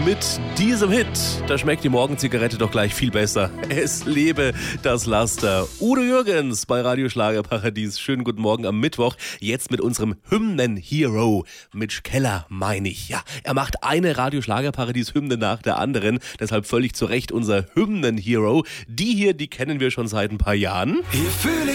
mit diesem Hit. Da schmeckt die Morgenzigarette doch gleich viel besser. Es lebe das Laster. Udo Jürgens bei Radio Schlagerparadies. Schönen guten Morgen am Mittwoch. Jetzt mit unserem Hymnen-Hero. Mitch Keller, meine ich. Ja, er macht eine Radio Schlagerparadies-Hymne nach der anderen. Deshalb völlig zu Recht unser Hymnen-Hero. Die hier, die kennen wir schon seit ein paar Jahren. Hier fühle